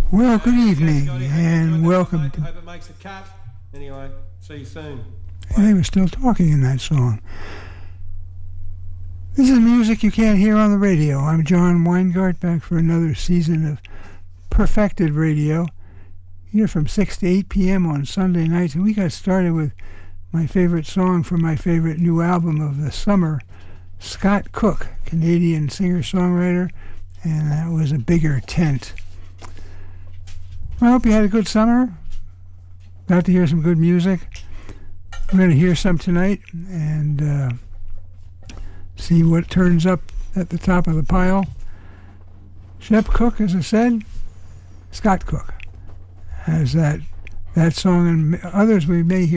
Well, good evening and welcome to... Hope it makes the cut. Anyway, see you soon. And they were still talking in that song. This is music you can't hear on the radio. I'm John Weingart, back for another season of Perfected Radio, here from 6 to 8 p.m. on Sunday nights. And we got started with my favorite song from my favorite new album of the summer, Scott Cook, Canadian singer-songwriter, and that was A Bigger Tent. I hope you had a good summer. Got to hear some good music. We're going to hear some tonight and see what turns up at the top of the pile. Shep Cook, as I said, Scott Cook has that song and others we may hear.